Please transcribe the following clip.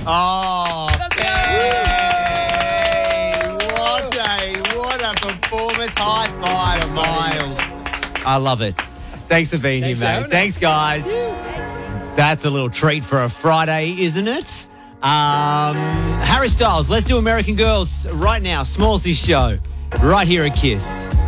Oh, hey, what a performance. High five, Miles. I love it. Thanks for being here, mate. Thanks, guys. That's a little treat for a Friday, isn't it? Harry Styles, let's do American Girls right now. Smallsy's show, right here at KISS.